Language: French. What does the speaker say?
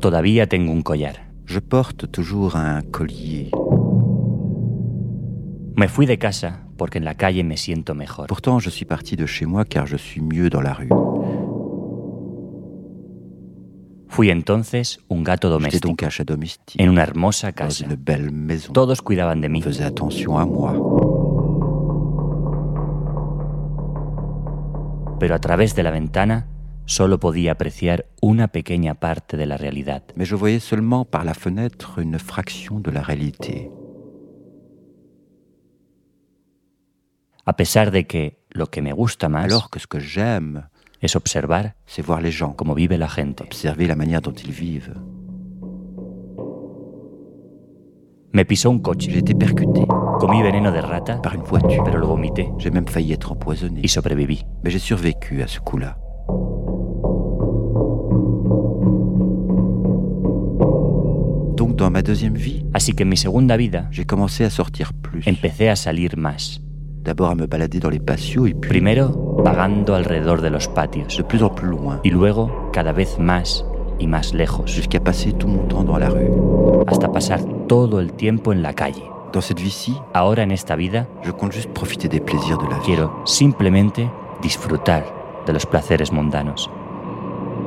todavía tengo un collar. Je porte toujours un collier. Me fui de casa porque en la calle me siento mejor. Pourtant, je suis parti de chez moi car je suis mieux dans la rue. Fui entonces un gato J'étais doméstico donc un chat domestique en una hermosa dans casa. une belle maison. Todos cuidaban de On mí. faisait attention à moi. Pero a través de la ventana solo podía apreciar una pequeña parte de la realidad. Mais je voyais seulement par la fenêtre une fraction de la réalité. A pesar de que lo que me gusta más Alors que ce que j'aime, es observar c'est voir les gens, cómo vive la gente. observer la manière dont ils vivent. Me pisó un coche, J'ai été percuté comí veneno de rata, par une voiture. pero lo vomité J'ai même failli être empoisonné. y sobreviví. Mais j'ai survécu à ce coup-là. Donc dans ma deuxième vie, Así que en mi segunda vida j'ai commencé à sortir plus. empecé a salir más. D'abord à me balader dans les patios et puis Primero vagando alrededor de los patios de plus en plus loin, y luego cada vez más y más lejos, jusqu'à passer tout mon temps dans la rue. hasta pasar todo el tiempo en la calle. Dans cette vie-ci, Ahora en esta vida je compte juste profiter des plaisirs de la vie. quiero simplemente disfrutar de los placeres mundanos.